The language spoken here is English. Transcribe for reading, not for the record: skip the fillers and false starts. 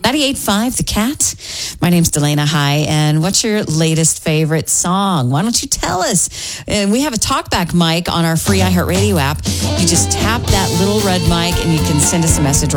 98.5 The Cat. My name's Delana. Hi. And what's your latest favorite song? Why don't you tell us? And we have a talkback mic on our free iHeartRadio app. You just tap that little red mic and you can send us a message right